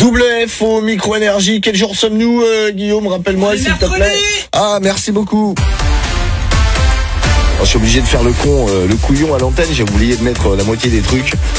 Double F au micro-énergie. Quel jour sommes-nous, Guillaume? Rappelle-moi, s'il te plaît. Ah, merci beaucoup. Je suis obligé de faire le couillon à l'antenne. J'ai oublié de mettre la moitié des trucs.